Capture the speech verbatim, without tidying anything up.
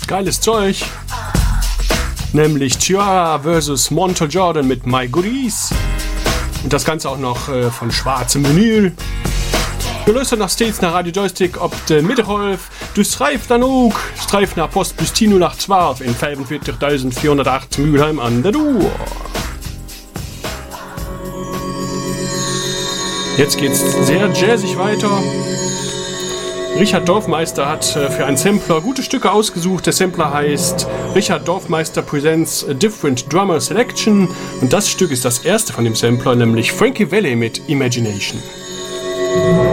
geiles Zeug. Nämlich Ciara versus. Montel Jordan mit My Goodies. Und das Ganze auch noch äh, von schwarzem Vinyl. Du löst noch stets nach Radio Joystick, ob de Mittelholf, du streif dann auch, streif nach Post bis null acht zwölf in fünfundvierzigtausendvierhundertacht Mülheim an der Ruhr. Jetzt geht's sehr jazzig weiter. Richard Dorfmeister hat für einen Sampler gute Stücke ausgesucht. Der Sampler heißt Richard Dorfmeister Presents a Different Drummer Selection. Und das Stück ist das erste von dem Sampler, nämlich Frankie Valli mit Imagination.